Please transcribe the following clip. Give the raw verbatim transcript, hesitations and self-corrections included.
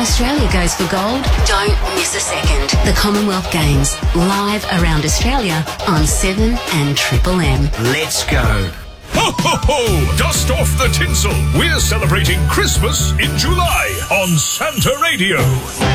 Australia goes for gold, don't miss a second. The Commonwealth Games, live around Australia on seven and Triple M. Let's go. Ho, ho, ho! Dust off the tinsel. We're celebrating Christmas in July on Santa Radio.